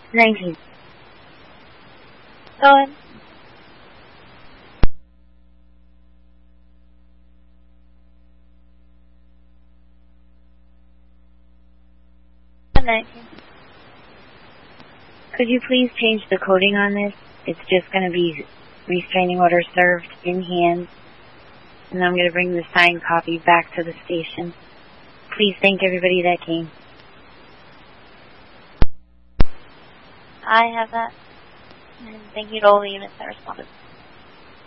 19. Go ahead. Could you please change the coding on this? It's just going to be restraining order served in hand. And I'm going to bring the signed copy back to the station. Please thank everybody that came. I have that. And thank you to all the units that responded.